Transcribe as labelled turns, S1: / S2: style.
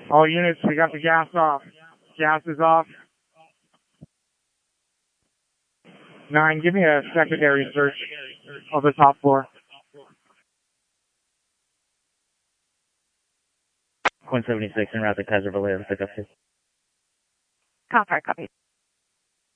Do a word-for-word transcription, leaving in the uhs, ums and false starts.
S1: All units, we got the gas off. Gas is off. Nine, give me a secondary search of the top floor.
S2: one seventy-six en route to Kaiser Vallejo, pick up two.
S3: Contract copy.